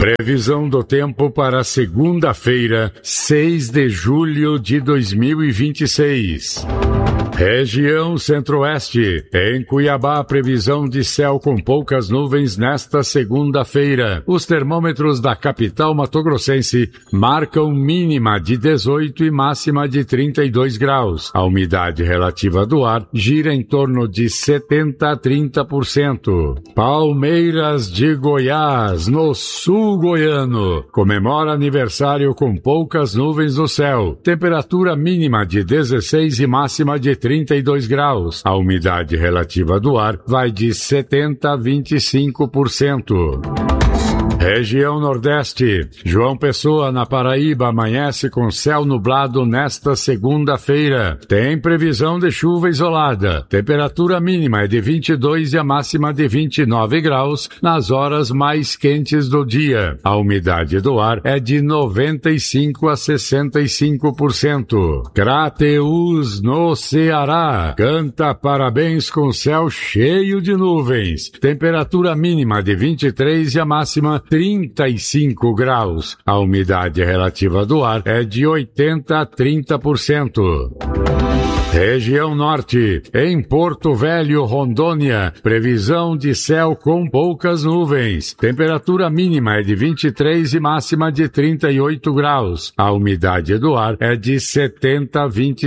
Previsão do tempo para segunda-feira, 6 de julho de 2026. Região Centro-Oeste. Em Cuiabá, previsão de céu com poucas nuvens nesta segunda-feira. Os termômetros da capital matogrossense marcam mínima de 18 e máxima de 32 graus. A umidade relativa do ar gira em torno de 70 a 30%. Palmeiras de Goiás, no sul goiano. Comemora aniversário com poucas nuvens no céu. Temperatura mínima de 16 e máxima de 32 graus. A umidade relativa do ar vai de 70 a 25%. Região Nordeste. João Pessoa, na Paraíba, amanhece com céu nublado nesta segunda-feira. Tem previsão de chuva isolada. Temperatura mínima é de 22 e a máxima de 29 graus nas horas mais quentes do dia. A umidade do ar é de 95 a 65%. Crateús, no Ceará. Canta parabéns com céu cheio de nuvens. Temperatura mínima de 23 e a máxima 35 graus. A umidade relativa do ar é de 80 a 30%. Região Norte. Em Porto Velho, Rondônia, previsão de céu com poucas nuvens. Temperatura mínima é de 23 e máxima de 38 graus. A umidade do ar é de 70 a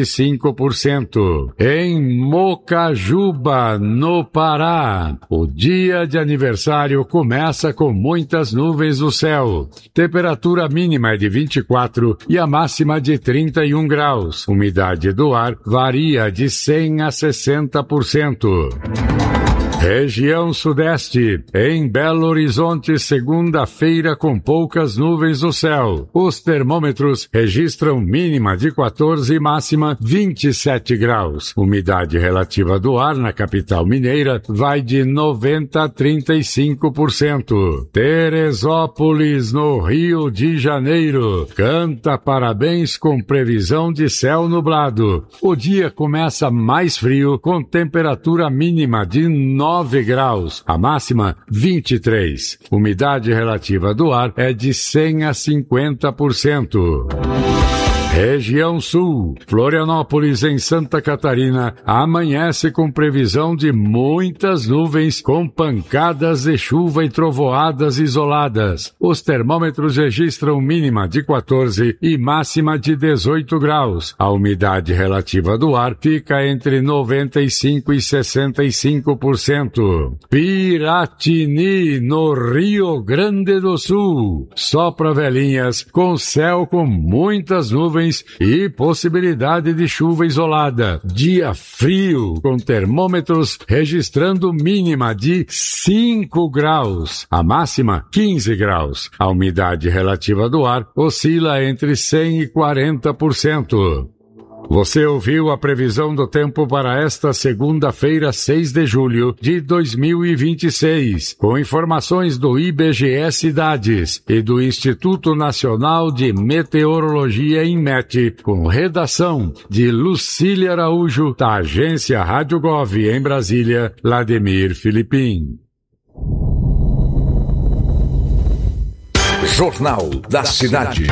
25%. Em Mocajuba, no Pará, o dia de aniversário começa com muitas nuvens no céu. Temperatura mínima é de 24 e a máxima de 31 graus. Umidade do ar varia de 100 a 60%. Região Sudeste. Em Belo Horizonte, segunda-feira com poucas nuvens no céu. Os termômetros registram mínima de 14 e máxima 27 graus. Umidade relativa do ar na capital mineira vai de 90 a 35%. Teresópolis, no Rio de Janeiro. Canta parabéns com previsão de céu nublado. O dia começa mais frio, com temperatura mínima de 9 graus, a máxima 23. Umidade relativa do ar é de 100 a 50%. Região Sul. Florianópolis, em Santa Catarina, amanhece com previsão de muitas nuvens com pancadas de chuva e trovoadas isoladas. Os termômetros registram mínima de 14 e máxima de 18 graus. A umidade relativa do ar fica entre 95 e 65%. Piratini, no Rio Grande do Sul. Sopra velhinhas com céu com muitas nuvens e possibilidade de chuva isolada. Dia frio, com termômetros registrando mínima de 5 graus. A máxima, 15 graus. A umidade relativa do ar oscila entre 100 e 40%. Você ouviu a previsão do tempo para esta segunda-feira, 6 de julho de 2026, com informações do IBGE Cidades e do Instituto Nacional de Meteorologia, INMET, com redação de Lucília Araújo, da agência Rádio Gov, em Brasília, Lademir Filipim. Jornal da Cidade.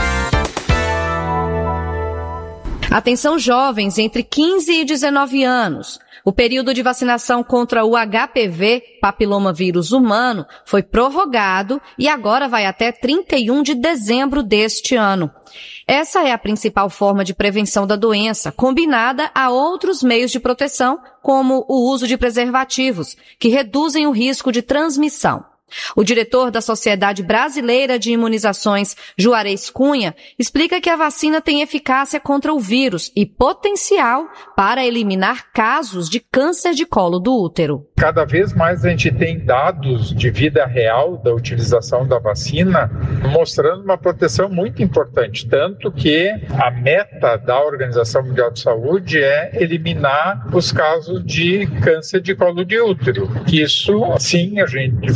Atenção jovens entre 15 e 19 anos. O período de vacinação contra o HPV, papilomavírus humano, foi prorrogado e agora vai até 31 de dezembro deste ano. Essa é a principal forma de prevenção da doença, combinada a outros meios de proteção, como o uso de preservativos, que reduzem o risco de transmissão. O diretor da Sociedade Brasileira de Imunizações, Juarez Cunha, explica que a vacina tem eficácia contra o vírus e potencial para eliminar casos de câncer de colo do útero. Cada vez mais a gente tem dados de vida real da utilização da vacina, mostrando uma proteção muito importante, tanto que a meta da Organização Mundial de Saúde é eliminar os casos de câncer de colo de útero. Isso, sim, a gente vai ser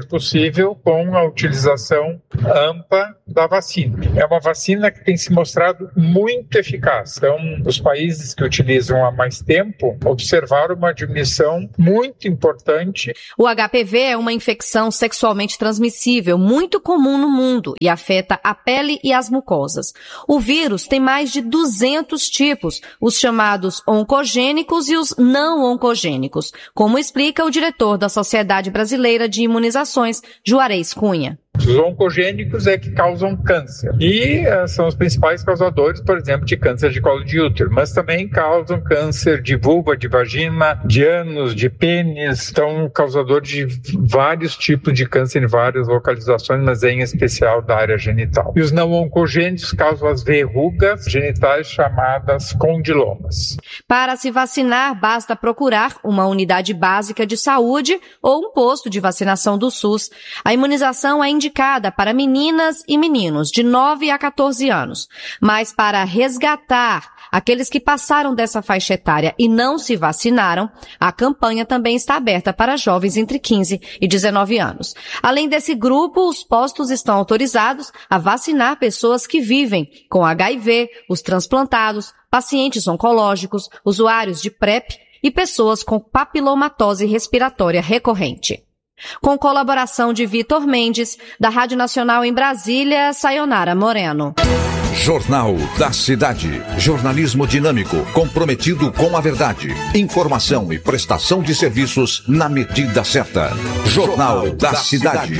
ser possível com a utilização ampla da vacina. É uma vacina que tem se mostrado muito eficaz. Então, os países que utilizam há mais tempo observaram uma diminuição muito importante. O HPV é uma infecção sexualmente transmissível muito comum no mundo e afeta a pele e as mucosas. O vírus tem mais de 200 tipos, os chamados oncogênicos e os não oncogênicos, como explica o diretor da Sociedade Brasileira de Imunizações, Juarez Cunha. Os oncogênicos é que causam câncer e são os principais causadores, por exemplo, de câncer de colo de útero, mas também causam câncer de vulva, de vagina, de ânus, de pênis, então causador de vários tipos de câncer em várias localizações, mas em especial da área genital. E os não oncogênicos causam as verrugas genitais chamadas condilomas. Para se vacinar, basta procurar uma unidade básica de saúde ou um posto de vacinação do SUS. A imunização é indicada para meninas e meninos de 9 a 14 anos. Mas para resgatar aqueles que passaram dessa faixa etária e não se vacinaram, a campanha também está aberta para jovens entre 15 e 19 anos. Além desse grupo, os postos estão autorizados a vacinar pessoas que vivem com HIV, os transplantados, pacientes oncológicos, usuários de PrEP e pessoas com papilomatose respiratória recorrente. Com colaboração de Vitor Mendes, da Rádio Nacional em Brasília, Sayonara Moreno. Jornal da Cidade. Jornalismo dinâmico, comprometido com a verdade. Informação e prestação de serviços na medida certa. Jornal da Cidade.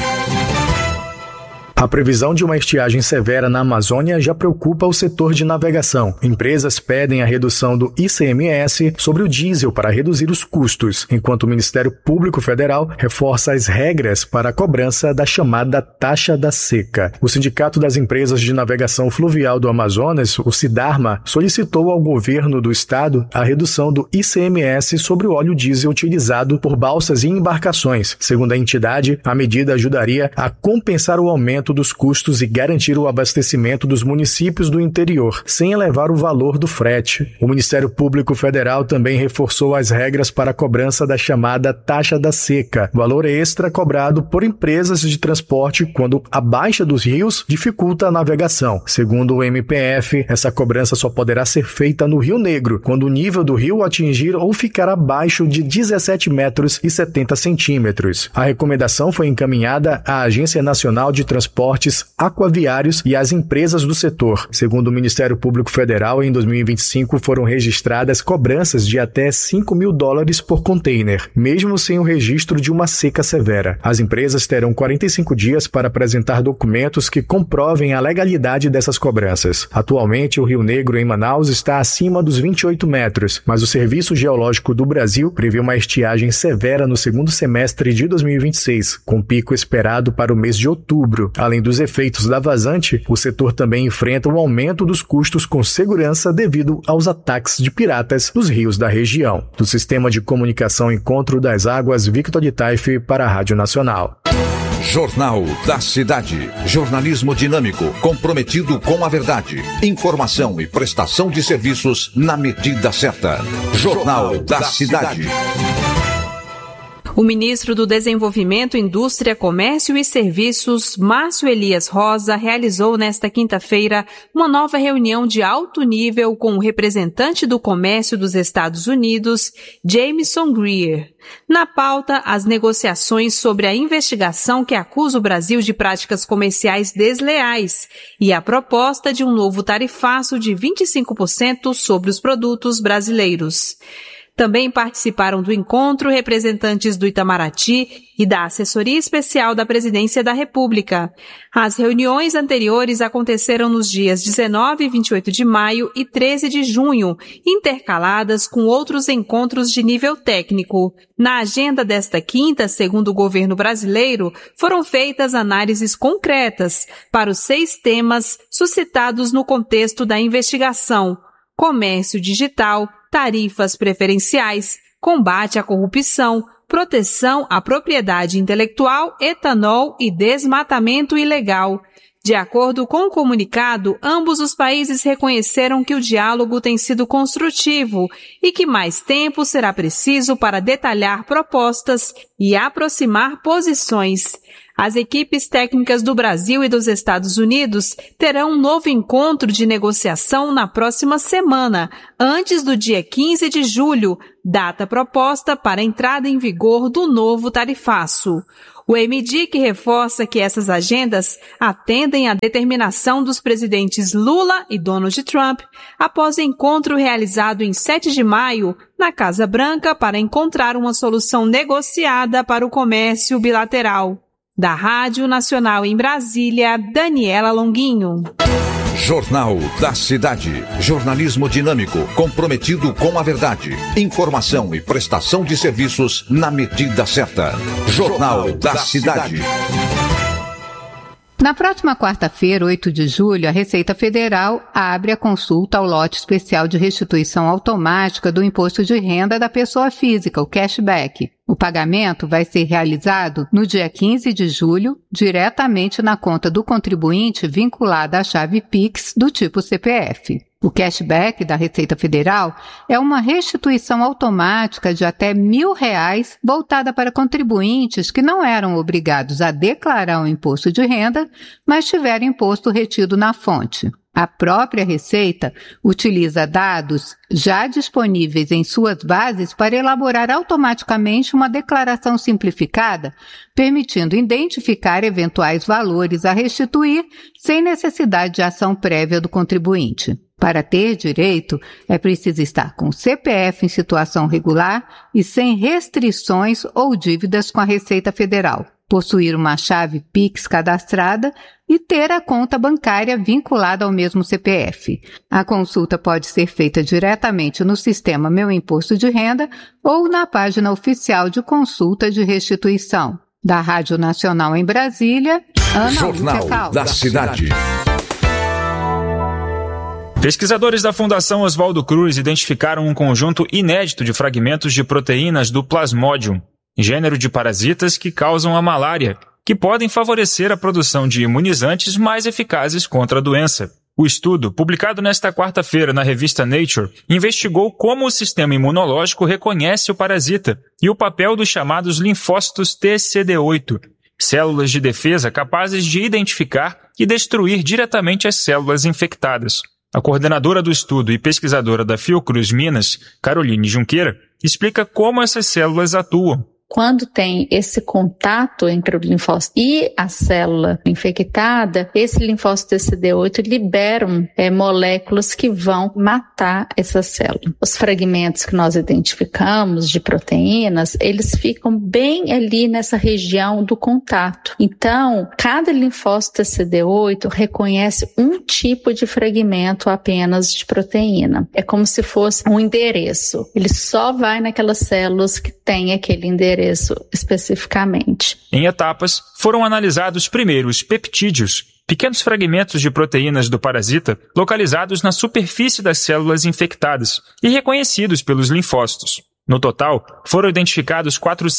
A previsão de uma estiagem severa na Amazônia já preocupa o setor de navegação. Empresas pedem a redução do ICMS sobre o diesel para reduzir os custos, enquanto o Ministério Público Federal reforça as regras para a cobrança da chamada taxa da seca. O Sindicato das Empresas de Navegação Fluvial do Amazonas, o SIDARMA, solicitou ao governo do estado a redução do ICMS sobre o óleo diesel utilizado por balsas e embarcações. Segundo a entidade, a medida ajudaria a compensar o aumento dos custos e garantir o abastecimento dos municípios do interior, sem elevar o valor do frete. O Ministério Público Federal também reforçou as regras para a cobrança da chamada taxa da seca, valor extra cobrado por empresas de transporte quando a baixa dos rios dificulta a navegação. Segundo o MPF, essa cobrança só poderá ser feita no Rio Negro, quando o nível do rio atingir ou ficar abaixo de 17 metros e 70 centímetros. A recomendação foi encaminhada à Agência Nacional de Transportes Aquaviários e às empresas do setor. Segundo o Ministério Público Federal, em 2025 foram registradas cobranças de até $5.000 por container, mesmo sem o registro de uma seca severa. As empresas terão 45 dias para apresentar documentos que comprovem a legalidade dessas cobranças. Atualmente, o Rio Negro, em Manaus, está acima dos 28 metros, mas o Serviço Geológico do Brasil prevê uma estiagem severa no segundo semestre de 2026, com pico esperado para o mês de outubro. Além dos efeitos da vazante, o setor também enfrenta um aumento dos custos com segurança devido aos ataques de piratas nos rios da região. Do Sistema de Comunicação Encontro das Águas, Victor de Taife para a Rádio Nacional. Jornal da Cidade. Jornalismo dinâmico, comprometido com a verdade. Informação e prestação de serviços na medida certa. Jornal da Cidade. O ministro do Desenvolvimento, Indústria, Comércio e Serviços, Márcio Elias Rosa, realizou nesta quinta-feira uma nova reunião de alto nível com o representante do comércio dos Estados Unidos, Jameson Greer. Na pauta, as negociações sobre a investigação que acusa o Brasil de práticas comerciais desleais e a proposta de um novo tarifaço de 25% sobre os produtos brasileiros. Também participaram do encontro representantes do Itamaraty e da Assessoria Especial da Presidência da República. As reuniões anteriores aconteceram nos dias 19 e 28 de maio e 13 de junho, intercaladas com outros encontros de nível técnico. Na agenda desta quinta, segundo o governo brasileiro, foram feitas análises concretas para os 6 temas suscitados no contexto da investigação: comércio digital, tarifas preferenciais, combate à corrupção, proteção à propriedade intelectual, etanol e desmatamento ilegal. De acordo com o comunicado, ambos os países reconheceram que o diálogo tem sido construtivo e que mais tempo será preciso para detalhar propostas e aproximar posições. As equipes técnicas do Brasil e dos Estados Unidos terão um novo encontro de negociação na próxima semana, antes do dia 15 de julho, data proposta para a entrada em vigor do novo tarifaço. O MDIC reforça que essas agendas atendem à determinação dos presidentes Lula e Donald Trump após o encontro realizado em 7 de maio na Casa Branca para encontrar uma solução negociada para o comércio bilateral. Da Rádio Nacional em Brasília, Daniela Longuinho. Jornal da Cidade. Jornalismo dinâmico, comprometido com a verdade. Informação e prestação de serviços na medida certa. Jornal da Cidade. Na próxima quarta-feira, 8 de julho, a Receita Federal abre a consulta ao lote especial de restituição automática do imposto de renda da pessoa física, o cashback. O pagamento vai ser realizado no dia 15 de julho, diretamente na conta do contribuinte vinculada à chave Pix do tipo CPF. O cashback da Receita Federal é uma restituição automática de até R$1.000 voltada para contribuintes que não eram obrigados a declarar o imposto de renda, mas tiveram imposto retido na fonte. A própria Receita utiliza dados já disponíveis em suas bases para elaborar automaticamente uma declaração simplificada, permitindo identificar eventuais valores a restituir sem necessidade de ação prévia do contribuinte. Para ter direito, é preciso estar com o CPF em situação regular e sem restrições ou dívidas com a Receita Federal, possuir uma chave Pix cadastrada e ter a conta bancária vinculada ao mesmo CPF. A consulta pode ser feita diretamente no sistema Meu Imposto de Renda ou na página oficial de consulta de restituição. Da Rádio Nacional em Brasília, Ana Jornal da Cidade. Pesquisadores da Fundação Oswaldo Cruz identificaram um conjunto inédito de fragmentos de proteínas do Plasmodium, gênero de parasitas que causam a malária, que podem favorecer a produção de imunizantes mais eficazes contra a doença. O estudo, publicado nesta quarta-feira na revista Nature, investigou como o sistema imunológico reconhece o parasita e o papel dos chamados linfócitos TCD8, células de defesa capazes de identificar e destruir diretamente as células infectadas. A coordenadora do estudo e pesquisadora da Fiocruz Minas, Caroline Junqueira, explica como essas células atuam. Quando tem esse contato entre o linfócito e a célula infectada, esse linfócito TCD8 liberam moléculas que vão matar essa célula. Os fragmentos que nós identificamos de proteínas, eles ficam bem ali nessa região do contato. Então, cada linfócito TCD8 reconhece um tipo de fragmento apenas de proteína. É como se fosse um endereço. Ele só vai naquelas células que têm aquele endereço especificamente. Em etapas, foram analisados primeiro os peptídeos, pequenos fragmentos de proteínas do parasita localizados na superfície das células infectadas e reconhecidos pelos linfócitos. No total, foram identificados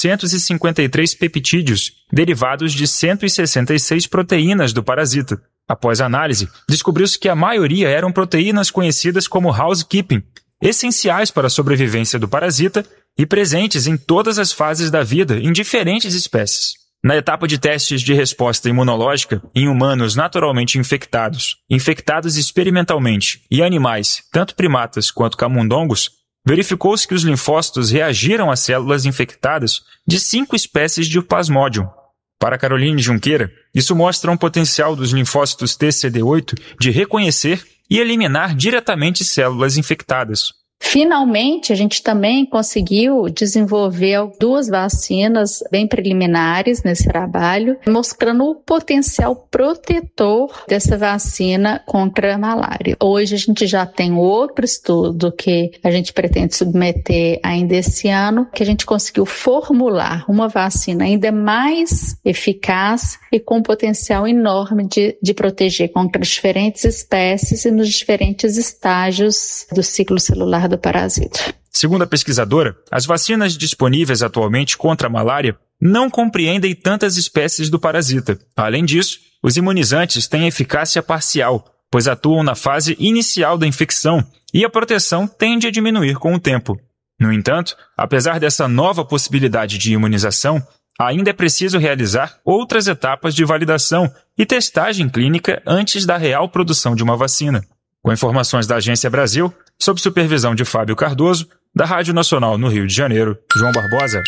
453 peptídeos, derivados de 166 proteínas do parasita. Após a análise, descobriu-se que a maioria eram proteínas conhecidas como housekeeping, essenciais para a sobrevivência do parasita e presentes em todas as fases da vida em diferentes espécies. Na etapa de testes de resposta imunológica em humanos naturalmente infectados, infectados experimentalmente e animais, tanto primatas quanto camundongos, verificou-se que os linfócitos reagiram às células infectadas de 5 espécies de Plasmodium. Para Caroline Junqueira, isso mostra um potencial dos linfócitos TCD8 de reconhecer e eliminar diretamente células infectadas. Finalmente, a gente também conseguiu desenvolver 2 vacinas bem preliminares nesse trabalho, mostrando o potencial protetor dessa vacina contra a malária. Hoje a gente já tem outro estudo que a gente pretende submeter ainda esse ano, que a gente conseguiu formular uma vacina ainda mais eficaz e com potencial enorme de proteger contra diferentes espécies e nos diferentes estágios do ciclo celular do parasita. Segundo a pesquisadora, as vacinas disponíveis atualmente contra a malária não compreendem tantas espécies do parasita. Além disso, os imunizantes têm eficácia parcial, pois atuam na fase inicial da infecção e a proteção tende a diminuir com o tempo. No entanto, apesar dessa nova possibilidade de imunização, ainda é preciso realizar outras etapas de validação e testagem clínica antes da real produção de uma vacina. Com informações da Agência Brasil, sob supervisão de Fábio Cardoso, da Rádio Nacional no Rio de Janeiro, João Barbosa.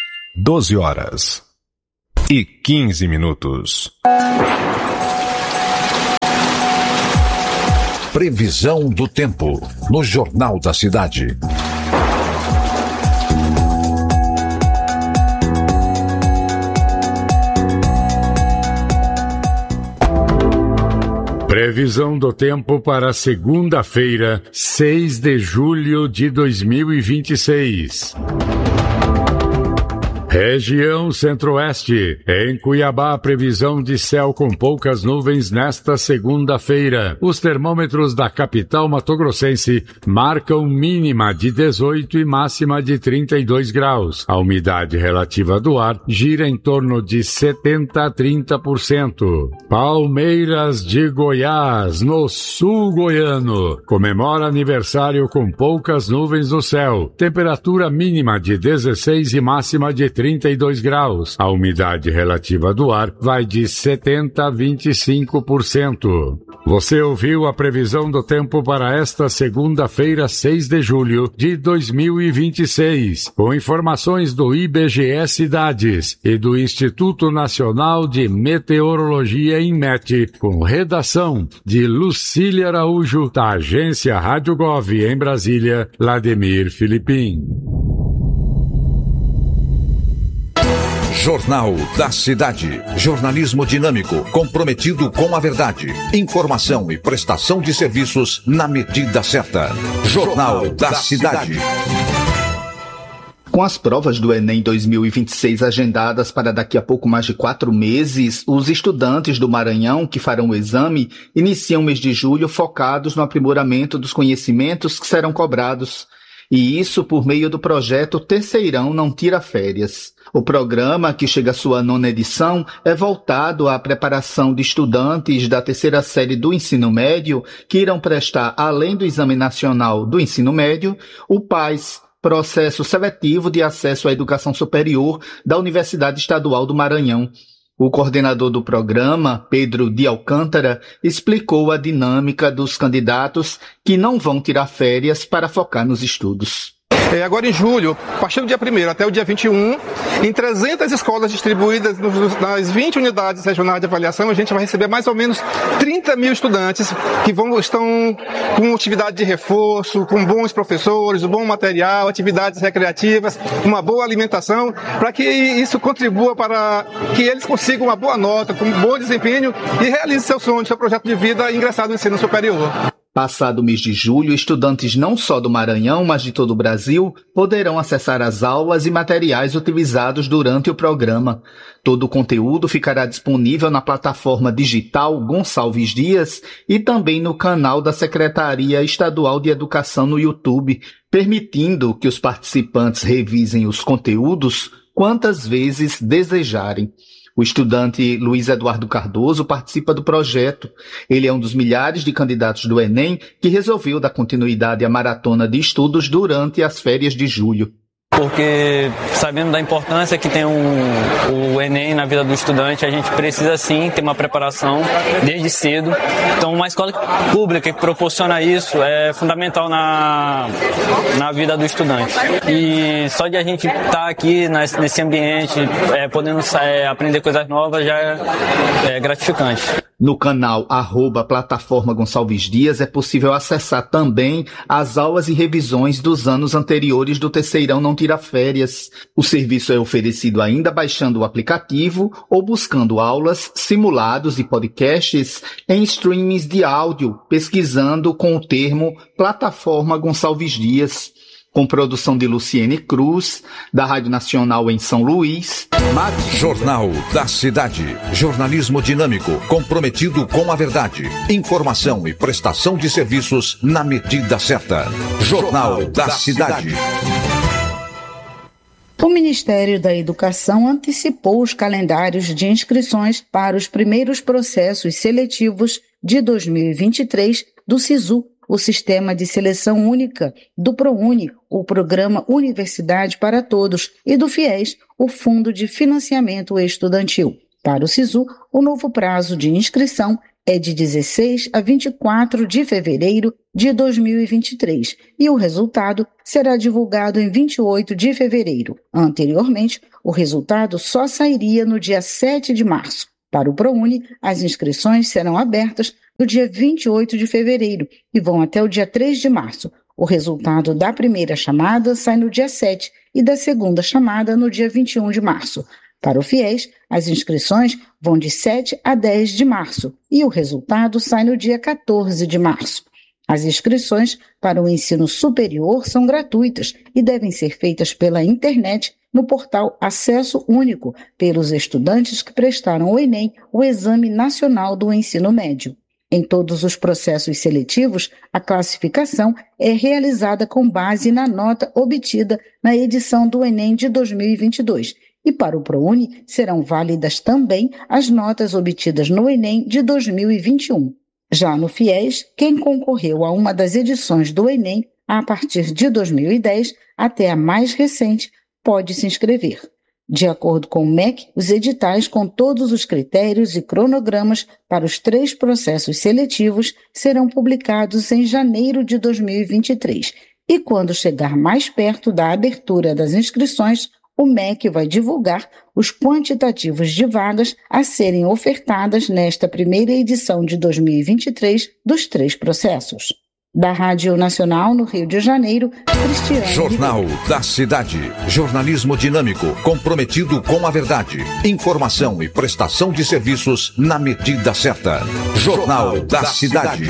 12h15. Previsão do tempo no Jornal da Cidade. Previsão do tempo para segunda-feira, 6 de julho de 2026. Região Centro-Oeste. Em Cuiabá, previsão de céu com poucas nuvens nesta segunda-feira. Os termômetros da capital matogrossense marcam mínima de 18 e máxima de 32 graus. A umidade relativa do ar gira em torno de 70 a 30%. Palmeiras de Goiás, no sul goiano, comemora aniversário com poucas nuvens no céu. Temperatura mínima de 16 e máxima de 32 graus. A umidade relativa do ar vai de 70% a 25%. Você ouviu a previsão do tempo para esta segunda-feira, 6 de julho de 2026, com informações do IBGE Cidades e do Instituto Nacional de Meteorologia INMET, com redação de Lucília Araújo, da Agência Rádio Gov em Brasília, Lademir Filipim. Jornal da Cidade. Jornalismo dinâmico, comprometido com a verdade. Informação e prestação de serviços na medida certa. Jornal da Cidade. Com as provas do Enem 2026 agendadas para daqui a pouco mais de 4 meses, os estudantes do Maranhão que farão o exame iniciam o mês de julho focados no aprimoramento dos conhecimentos que serão cobrados. E isso por meio do projeto Terceirão Não Tira Férias. O programa, que chega à sua 9ª edição, é voltado à preparação de estudantes da 3ª série do ensino médio que irão prestar, além do Exame Nacional do Ensino Médio, o PAS, Processo Seletivo de Acesso à Educação Superior da Universidade Estadual do Maranhão. O coordenador do programa, Pedro de Alcântara, explicou a dinâmica dos candidatos que não vão tirar férias para focar nos estudos. Agora em julho, a partir do dia 1º até o dia 21, em 300 escolas distribuídas nas 20 unidades regionais de avaliação, a gente vai receber mais ou menos 30 mil estudantes que estão com atividade de reforço, com bons professores, um bom material, atividades recreativas, uma boa alimentação, para que isso contribua para que eles consigam uma boa nota, com um bom desempenho e realizem seu sonho, seu projeto de vida e ingressar no ensino superior. Passado o mês de julho, estudantes não só do Maranhão, mas de todo o Brasil, poderão acessar as aulas e materiais utilizados durante o programa. Todo o conteúdo ficará disponível na plataforma digital Gonçalves Dias e também no canal da Secretaria Estadual de Educação no YouTube, permitindo que os participantes revisem os conteúdos quantas vezes desejarem. O estudante Luiz Eduardo Cardoso participa do projeto. Ele é um dos milhares de candidatos do Enem que resolveu dar continuidade à maratona de estudos durante as férias de julho. Porque, sabendo da importância que tem o Enem na vida do estudante, a gente precisa sim ter uma preparação desde cedo. Então, uma escola pública que proporciona isso é fundamental na vida do estudante. E só de a gente estar aqui nesse ambiente, podendo aprender coisas novas, já é gratificante. No canal @Plataforma Gonçalves Dias é possível acessar também as aulas e revisões dos anos anteriores do Terceirão Não Tira Férias. O serviço é oferecido ainda baixando o aplicativo ou buscando aulas, simulados e podcasts em streamings de áudio, pesquisando com o termo Plataforma Gonçalves Dias. Com produção de Luciene Cruz, da Rádio Nacional em São Luís. Jornal da Cidade. Jornalismo dinâmico, comprometido com a verdade. Informação e prestação de serviços na medida certa. Jornal da Cidade. O Ministério da Educação antecipou os calendários de inscrições para os primeiros processos seletivos de 2023 do SISU, o Sistema de Seleção Única, do ProUni, o Programa Universidade para Todos, e do FIES, o Fundo de Financiamento Estudantil. Para o SISU, o novo prazo de inscrição é de 16 a 24 de fevereiro de 2023 e o resultado será divulgado em 28 de fevereiro. Anteriormente, o resultado só sairia no dia 7 de março. Para o ProUni, as inscrições serão abertas no dia 28 de fevereiro e vão até o dia 3 de março. O resultado da primeira chamada sai no dia 7 e da segunda chamada no dia 21 de março. Para o FIES, as inscrições vão de 7 a 10 de março e o resultado sai no dia 14 de março. As inscrições para o ensino superior são gratuitas e devem ser feitas pela internet no portal Acesso Único, pelos estudantes que prestaram o Enem, o Exame Nacional do Ensino Médio. Em todos os processos seletivos, a classificação é realizada com base na nota obtida na edição do Enem de 2022. E para o ProUni serão válidas também as notas obtidas no Enem de 2021. Já no FIES, quem concorreu a uma das edições do Enem a partir de 2010 até a mais recente pode se inscrever. De acordo com o MEC, os editais com todos os critérios e cronogramas para os 3 processos seletivos serão publicados em janeiro de 2023. E quando chegar mais perto da abertura das inscrições, o MEC vai divulgar os quantitativos de vagas a serem ofertadas nesta primeira edição de 2023 dos 3 processos. Da Rádio Nacional no Rio de Janeiro, Cristiane Jornal Ribeiro. da Cidade. Jornalismo dinâmico, comprometido com a verdade. Informação e prestação de serviços na medida certa. Jornal da Cidade.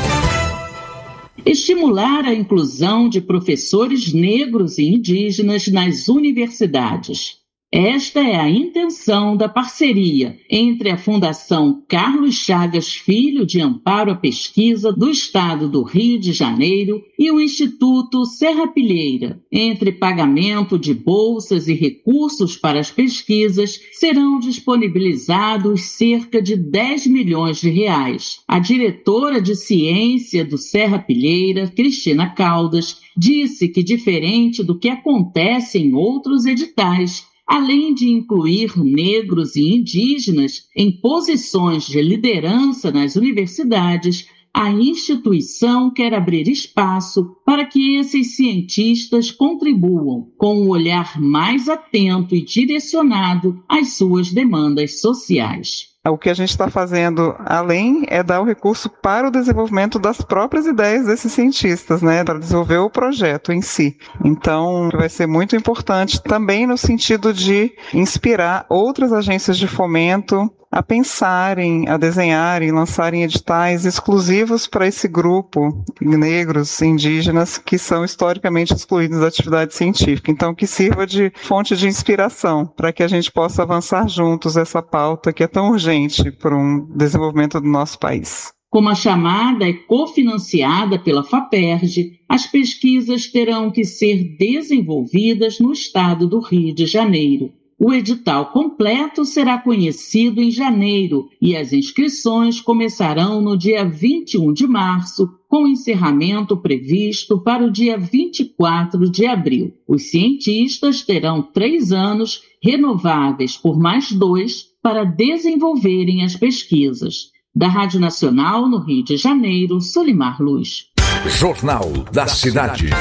Estimular a inclusão de professores negros e indígenas nas universidades. Esta é a intenção da parceria entre a Fundação Carlos Chagas Filho de Amparo à Pesquisa do Estado do Rio de Janeiro e o Instituto Serrapilheira. Entre pagamento de bolsas e recursos para as pesquisas, serão disponibilizados cerca de 10 milhões de reais. A diretora de ciência do Serrapilheira, Cristina Caldas, disse que, diferente do que acontece em outros editais, além de incluir negros e indígenas em posições de liderança nas universidades, a instituição quer abrir espaço para que esses cientistas contribuam com um olhar mais atento e direcionado às suas demandas sociais. O que a gente está fazendo, além, é dar o recurso para o desenvolvimento das próprias ideias desses cientistas, né, para desenvolver o projeto em si. Então, vai ser muito importante também no sentido de inspirar outras agências de fomento a pensarem, a desenharem, lançarem editais exclusivos para esse grupo, negros, indígenas, que são historicamente excluídos da atividade científica. Então, que sirva de fonte de inspiração para que a gente possa avançar juntos essa pauta que é tão urgente para um desenvolvimento do nosso país. Como a chamada é cofinanciada pela FAPERJ, as pesquisas terão que ser desenvolvidas no estado do Rio de Janeiro. O edital completo será conhecido em janeiro e as inscrições começarão no dia 21 de março, com encerramento previsto para o dia 24 de abril. Os cientistas terão 3 anos, renováveis por mais 2, para desenvolverem as pesquisas. Da Rádio Nacional, no Rio de Janeiro, Solimar Luz. Jornal da Cidade.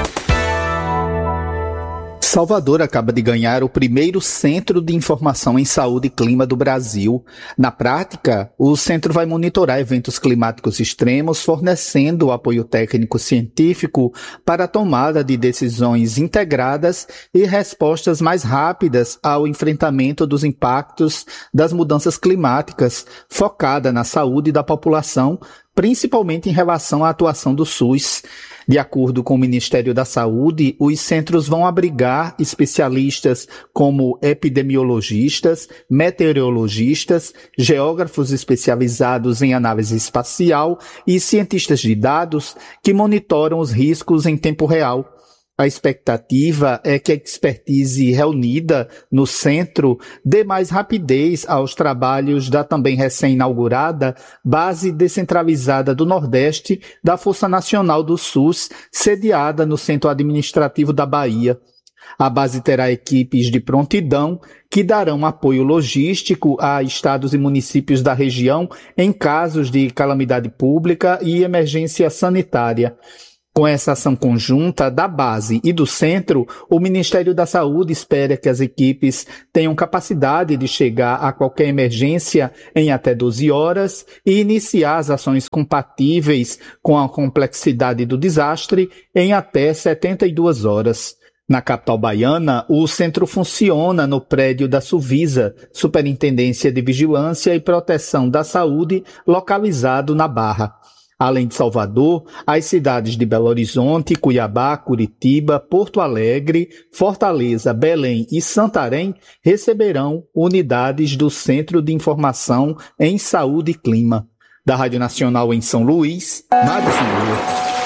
Salvador acaba de ganhar o primeiro Centro de Informação em Saúde e Clima do Brasil. Na prática, o centro vai monitorar eventos climáticos extremos, fornecendo apoio técnico-científico para a tomada de decisões integradas e respostas mais rápidas ao enfrentamento dos impactos das mudanças climáticas, focada na saúde da população, principalmente em relação à atuação do SUS. De acordo com o Ministério da Saúde, os centros vão abrigar especialistas como epidemiologistas, meteorologistas, geógrafos especializados em análise espacial e cientistas de dados que monitoram os riscos em tempo real. A expectativa é que a expertise reunida no centro dê mais rapidez aos trabalhos da também recém-inaugurada Base Descentralizada do Nordeste da Força Nacional do SUS, sediada no Centro Administrativo da Bahia. A base terá equipes de prontidão que darão apoio logístico a estados e municípios da região em casos de calamidade pública e emergência sanitária. Com essa ação conjunta da base e do centro, o Ministério da Saúde espera que as equipes tenham capacidade de chegar a qualquer emergência em até 12 horas e iniciar as ações compatíveis com a complexidade do desastre em até 72 horas. Na capital baiana, o centro funciona no prédio da Suvisa, Superintendência de Vigilância e Proteção da Saúde, localizado na Barra. Além de Salvador, as cidades de Belo Horizonte, Cuiabá, Curitiba, Porto Alegre, Fortaleza, Belém e Santarém receberão unidades do Centro de Informação em Saúde e Clima. Da Rádio Nacional em São Luís, Madison Lula.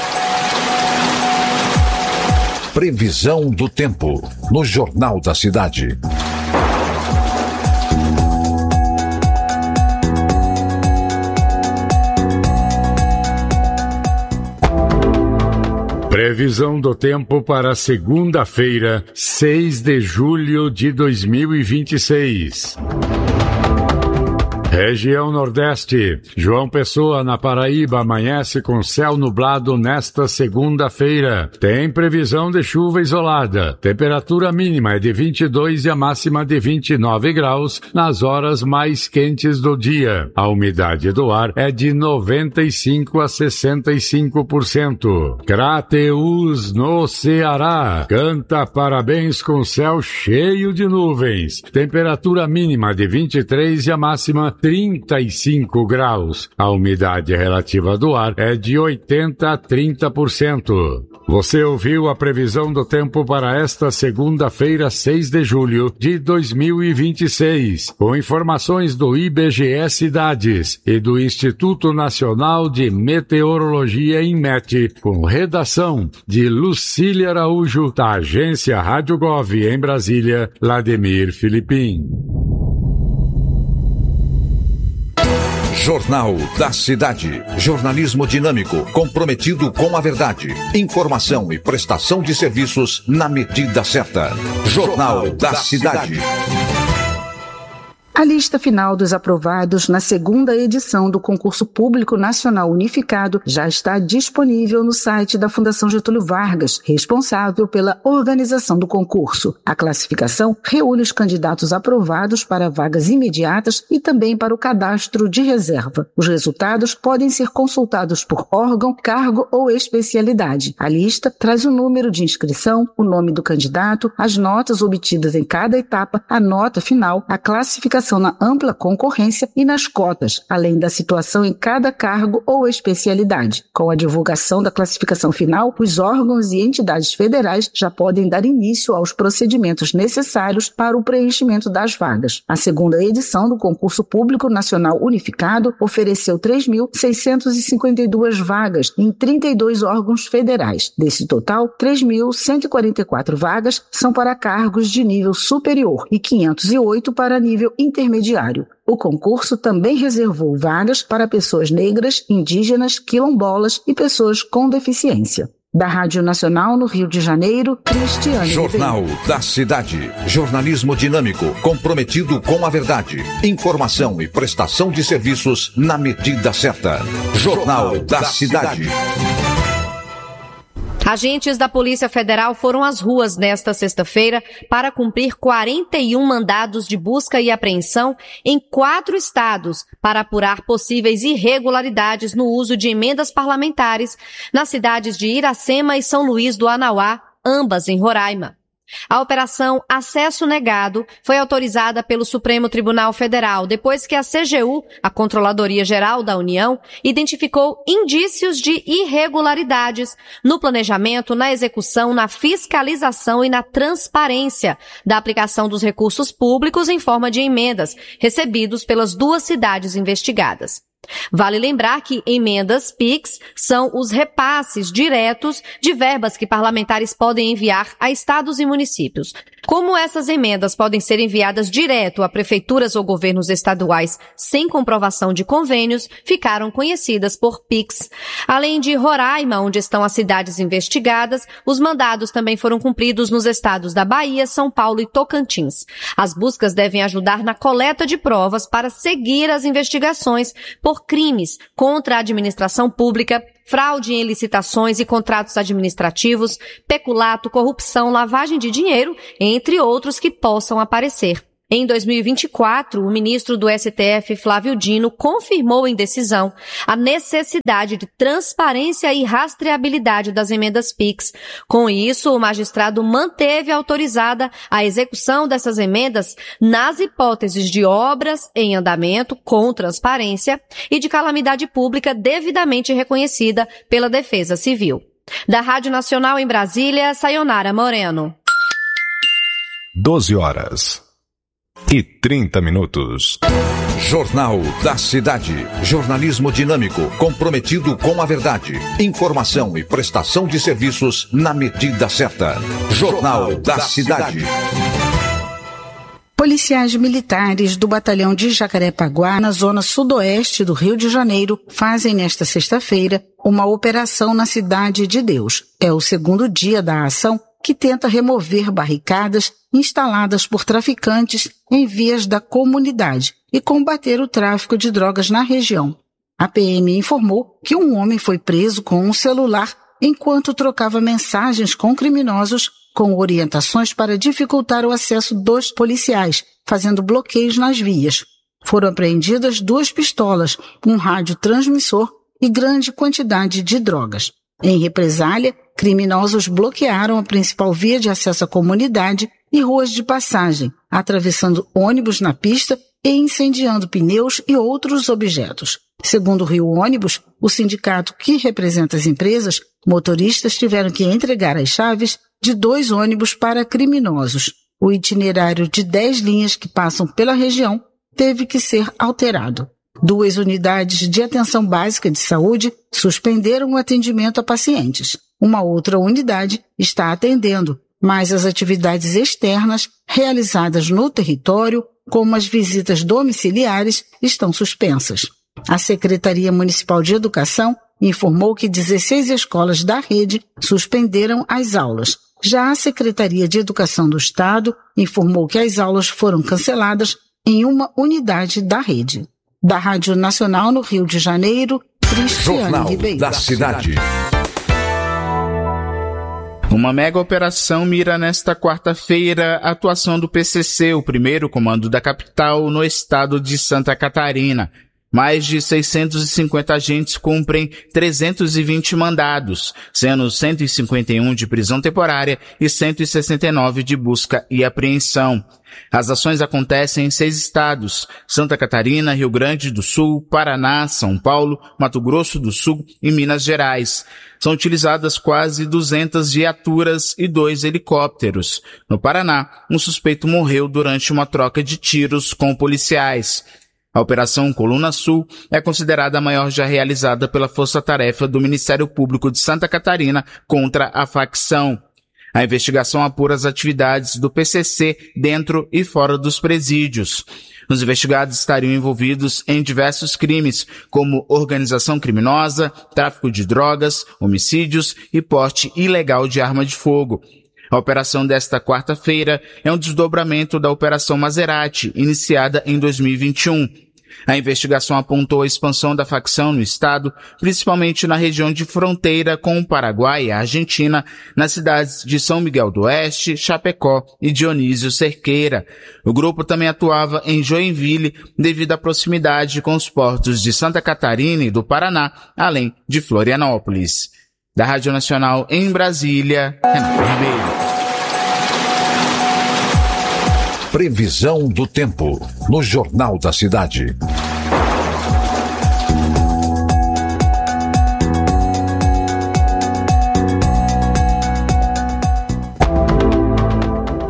Previsão do tempo, no Jornal da Cidade. Previsão do tempo para segunda-feira, 6 de julho de 2026. Região Nordeste. João Pessoa, na Paraíba, amanhece com céu nublado nesta segunda-feira. Tem previsão de chuva isolada. Temperatura mínima é de 22 e a máxima de 29 graus nas horas mais quentes do dia. A umidade do ar é de 95 a 65%. Crateús, no Ceará. Canta parabéns com céu cheio de nuvens. Temperatura mínima de 23 e a máxima 35 graus. A umidade relativa do ar é de 80 a 30%. Você ouviu a previsão do tempo para esta segunda-feira, 6 de julho de 2026, com informações do IBGE Cidades e do Instituto Nacional de Meteorologia INMET, com redação de Lucília Araújo, da agência Rádio Gov em Brasília, Vladimir Filipim. Jornal da Cidade. Jornalismo dinâmico, comprometido com a verdade. Informação e prestação de serviços na medida certa. Jornal da Cidade. A lista final dos aprovados na segunda edição do Concurso Público Nacional Unificado já está disponível no site da Fundação Getúlio Vargas, responsável pela organização do concurso. A classificação reúne os candidatos aprovados para vagas imediatas e também para o cadastro de reserva. Os resultados podem ser consultados por órgão, cargo ou especialidade. A lista traz o número de inscrição, o nome do candidato, as notas obtidas em cada etapa, a nota final, a classificação na ampla concorrência e nas cotas, além da situação em cada cargo ou especialidade. Com a divulgação da classificação final, os órgãos e entidades federais já podem dar início aos procedimentos necessários para o preenchimento das vagas. A segunda edição do Concurso Público Nacional Unificado ofereceu 3.652 vagas em 32 órgãos federais. Desse total, 3.144 vagas são para cargos de nível superior e 508 para nível intermediário. O concurso também reservou vagas para pessoas negras, indígenas, quilombolas e pessoas com deficiência. Da Rádio Nacional no Rio de Janeiro, Cristiane Jornal Ribeiro. da Cidade. Jornalismo dinâmico, comprometido com a verdade. Informação e prestação de serviços na medida certa. Jornal da Cidade. Agentes da Polícia Federal foram às ruas nesta sexta-feira para cumprir 41 mandados de busca e apreensão em 4 estados para apurar possíveis irregularidades no uso de emendas parlamentares nas cidades de Iracema e São Luís do Anauá, ambas em Roraima. A Operação Acesso Negado foi autorizada pelo Supremo Tribunal Federal depois que a CGU, a Controladoria Geral da União, identificou indícios de irregularidades no planejamento, na execução, na fiscalização e na transparência da aplicação dos recursos públicos em forma de emendas recebidos pelas 2 cidades investigadas. Vale lembrar que emendas PIX são os repasses diretos de verbas que parlamentares podem enviar a estados e municípios. Como essas emendas podem ser enviadas direto a prefeituras ou governos estaduais sem comprovação de convênios, ficaram conhecidas por PIX. Além de Roraima, onde estão as cidades investigadas, os mandados também foram cumpridos nos estados da Bahia, São Paulo e Tocantins. As buscas devem ajudar na coleta de provas para seguir as investigações por crimes contra a administração pública, fraude em licitações e contratos administrativos, peculato, corrupção, lavagem de dinheiro, entre outros que possam aparecer. Em 2024, o ministro do STF, Flávio Dino, confirmou em decisão a necessidade de transparência e rastreabilidade das emendas PIX. Com isso, o magistrado manteve autorizada a execução dessas emendas nas hipóteses de obras em andamento com transparência e de calamidade pública devidamente reconhecida pela Defesa Civil. Da Rádio Nacional em Brasília, Sayonara Moreno. 12h30. Jornal da Cidade. Jornalismo dinâmico, comprometido com a verdade. Informação e prestação de serviços na medida certa. Jornal da Cidade. Policiais militares do Batalhão de Jacarepaguá, na zona sudoeste do Rio de Janeiro, fazem nesta sexta-feira uma operação na Cidade de Deus. É o segundo dia da ação, que tenta remover barricadas instaladas por traficantes em vias da comunidade e combater o tráfico de drogas na região. A PM informou que um homem foi preso com um celular enquanto trocava mensagens com criminosos com orientações para dificultar o acesso dos policiais, fazendo bloqueios nas vias. Foram apreendidas 2 pistolas, um radiotransmissor e grande quantidade de drogas. Em represália, criminosos bloquearam a principal via de acesso à comunidade e ruas de passagem, atravessando ônibus na pista e incendiando pneus e outros objetos. Segundo o Rio Ônibus, o sindicato que representa as empresas, motoristas tiveram que entregar as chaves de 2 ônibus para criminosos. O itinerário de 10 linhas que passam pela região teve que ser alterado. 2 unidades de atenção básica de saúde suspenderam o atendimento a pacientes. Uma outra unidade está atendendo, mas as atividades externas realizadas no território, como as visitas domiciliares, estão suspensas. A Secretaria Municipal de Educação informou que 16 escolas da rede suspenderam as aulas. Já a Secretaria de Educação do Estado informou que as aulas foram canceladas em uma unidade da rede. Da Rádio Nacional no Rio de Janeiro, Cristiane Jornal Ribeiro. da Cidade. Uma mega operação mira nesta quarta-feira a atuação do PCC, o primeiro comando da capital, no estado de Santa Catarina. Mais de 650 agentes cumprem 320 mandados, sendo 151 de prisão temporária e 169 de busca e apreensão. As ações acontecem em 6 estados: Santa Catarina, Rio Grande do Sul, Paraná, São Paulo, Mato Grosso do Sul e Minas Gerais. São utilizadas quase 200 viaturas e 2 helicópteros. No Paraná, um suspeito morreu durante uma troca de tiros com policiais. A Operação Coluna Sul é considerada a maior já realizada pela Força-Tarefa do Ministério Público de Santa Catarina contra a facção. A investigação apura as atividades do PCC dentro e fora dos presídios. Os investigados estariam envolvidos em diversos crimes, como organização criminosa, tráfico de drogas, homicídios e porte ilegal de arma de fogo. A operação desta quarta-feira é um desdobramento da Operação Maserati, iniciada em 2021. A investigação apontou a expansão da facção no estado, principalmente na região de fronteira com o Paraguai e a Argentina, nas cidades de São Miguel do Oeste, Chapecó e Dionísio Cerqueira. O grupo também atuava em Joinville devido à proximidade com os portos de Santa Catarina e do Paraná, além de Florianópolis. Da Rádio Nacional em Brasília, Renato Ribeiro. Previsão do tempo no Jornal da Cidade.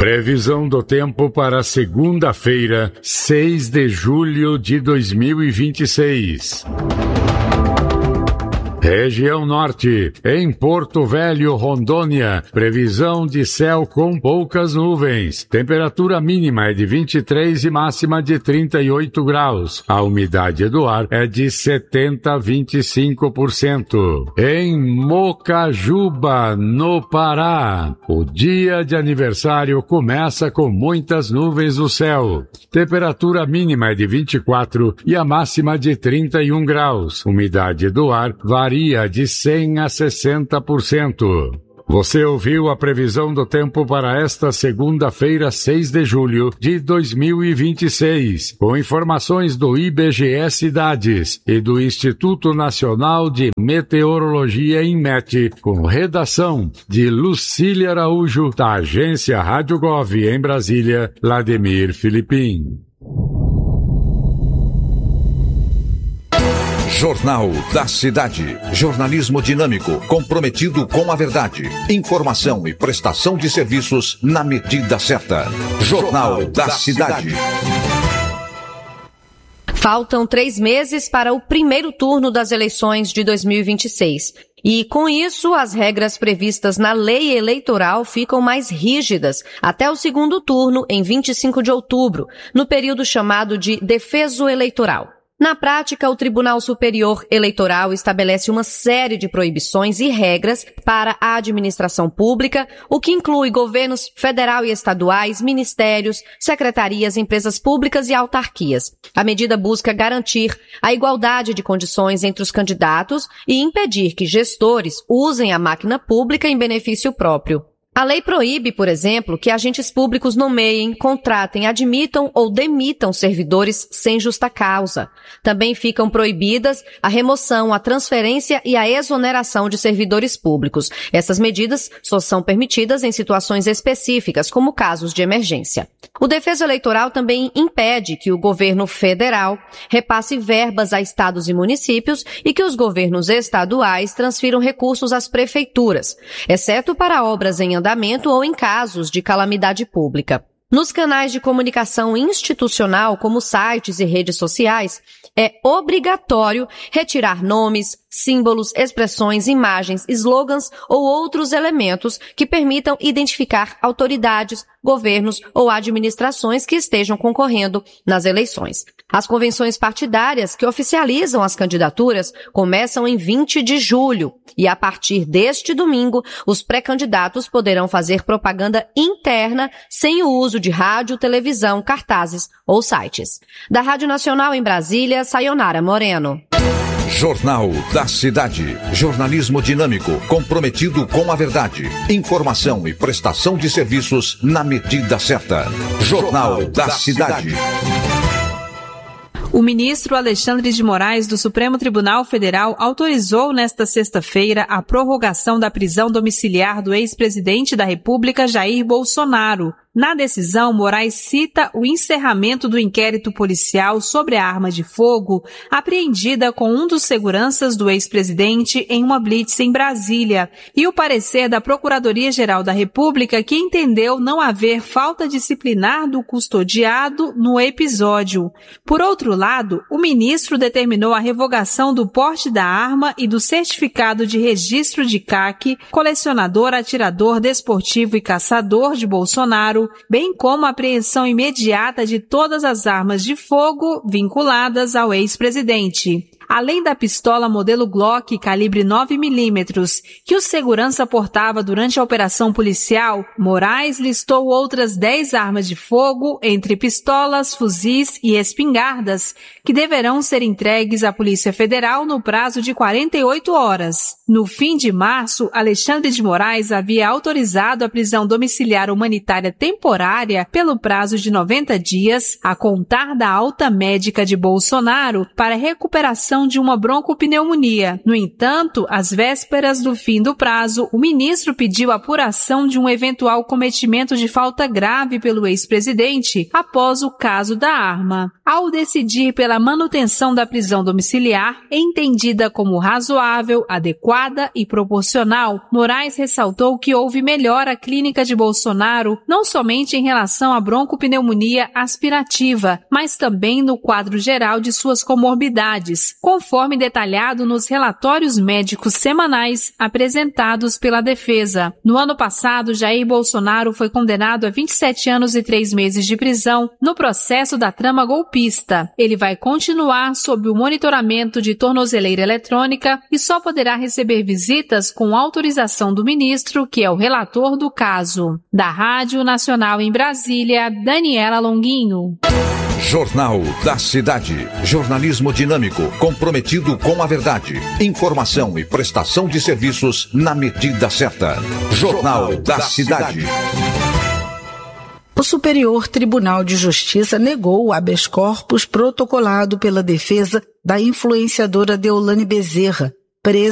Previsão do tempo para segunda-feira, 6 de julho de 2026. Região Norte, em Porto Velho, Rondônia, previsão de céu com poucas nuvens. Temperatura mínima é de 23 e máxima de 38 graus. A umidade do ar é de 70% a 25%. Em Mocajuba, no Pará, o dia de aniversário começa com muitas nuvens no céu. Temperatura mínima é de 24 e a máxima de 31 graus. Umidade do ar varia de 100% a 60%. Você ouviu a previsão do tempo para esta segunda-feira, 6 de julho de 2026, com informações do IBGE Cidades e do Instituto Nacional de Meteorologia INMET, com redação de Lucília Araújo, da agência Rádio Gov em Brasília, Vladimir Filipim. Jornal da Cidade. Jornalismo dinâmico, comprometido com a verdade. Informação e prestação de serviços na medida certa. Jornal da Cidade. Faltam 3 meses para o primeiro turno das eleições de 2026. E, com isso, as regras previstas na lei eleitoral ficam mais rígidas até o segundo turno, em 25 de outubro, no período chamado de defeso eleitoral. Na prática, o Tribunal Superior Eleitoral estabelece uma série de proibições e regras para a administração pública, o que inclui governos federal e estaduais, ministérios, secretarias, empresas públicas e autarquias. A medida busca garantir a igualdade de condições entre os candidatos e impedir que gestores usem a máquina pública em benefício próprio. A lei proíbe, por exemplo, que agentes públicos nomeiem, contratem, admitam ou demitam servidores sem justa causa. Também ficam proibidas a remoção, a transferência e a exoneração de servidores públicos. Essas medidas só são permitidas em situações específicas, como casos de emergência. O defeso eleitoral também impede que o governo federal repasse verbas a estados e municípios e que os governos estaduais transfiram recursos às prefeituras, exceto para obras em andamento ou em casos de calamidade pública. Nos canais de comunicação institucional, como sites e redes sociais, é obrigatório retirar nomes, símbolos, expressões, imagens, slogans ou outros elementos que permitam identificar autoridades, governos ou administrações que estejam concorrendo nas eleições. As convenções partidárias que oficializam as candidaturas começam em 20 de julho e, a partir deste domingo, os pré-candidatos poderão fazer propaganda interna sem o uso de rádio, televisão, cartazes ou sites. Da Rádio Nacional em Brasília, Sayonara Moreno. Jornal da Cidade. Jornalismo dinâmico, comprometido com a verdade. Informação e prestação de serviços na medida certa. Jornal da Cidade. O ministro Alexandre de Moraes, do Supremo Tribunal Federal, autorizou nesta sexta-feira a prorrogação da prisão domiciliar do ex-presidente da República, Jair Bolsonaro. Na decisão, Moraes cita o encerramento do inquérito policial sobre a arma de fogo apreendida com um dos seguranças do ex-presidente em uma blitz em Brasília e o parecer da Procuradoria-Geral da República, que entendeu não haver falta disciplinar do custodiado no episódio. Por outro lado, o ministro determinou a revogação do porte da arma e do certificado de registro de CAC, colecionador, atirador, desportivo e caçador de Bolsonaro, bem como a apreensão imediata de todas as armas de fogo vinculadas ao ex-presidente. Além da pistola modelo Glock calibre 9mm, que o segurança portava durante a operação policial, Moraes listou outras 10 armas de fogo, entre pistolas, fuzis e espingardas, que deverão ser entregues à Polícia Federal no prazo de 48 horas. No fim de março, Alexandre de Moraes havia autorizado a prisão domiciliar humanitária temporária pelo prazo de 90 dias, a contar da alta médica de Bolsonaro, para recuperação suspeição de uma broncopneumonia. No entanto, às vésperas do fim do prazo, o ministro pediu apuração de um eventual cometimento de falta grave pelo ex-presidente após o caso da arma. Ao decidir pela manutenção da prisão domiciliar, entendida como razoável, adequada e proporcional, Moraes ressaltou que houve melhora clínica de Bolsonaro, não somente em relação à broncopneumonia aspirativa, mas também no quadro geral de suas comorbidades, conforme detalhado nos relatórios médicos semanais apresentados pela defesa. No ano passado, Jair Bolsonaro foi condenado a 27 anos e 3 meses de prisão no processo da trama golpista. Ele vai continuar sob o monitoramento de tornozeleira eletrônica e só poderá receber visitas com autorização do ministro, que é o relator do caso. Da Rádio Nacional em Brasília, Daniela Longuinho. Jornal da Cidade. Jornalismo dinâmico, comprometido com a verdade. Informação e prestação de serviços na medida certa. Jornal da Cidade. O Superior Tribunal de Justiça negou o habeas corpus protocolado pela defesa da influenciadora Deolane Bezerra, presa